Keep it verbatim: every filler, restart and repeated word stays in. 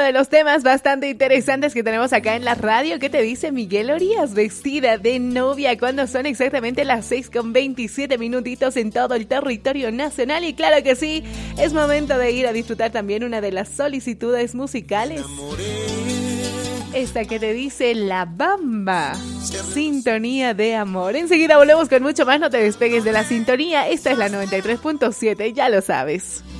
de los temas bastante interesantes que tenemos acá en la radio. ¿Qué te dice Miguel Orías? Vestida de novia, cuando son exactamente las seis con veintisiete minutitos en todo el territorio nacional. Y claro que sí, es momento de ir a disfrutar también una de las solicitudes musicales. Esta que te dice La Bamba, Sintonía de Amor. Enseguida volvemos con mucho más, no te despegues de la sintonía. Esta es la noventa y tres punto siete, ya lo sabes.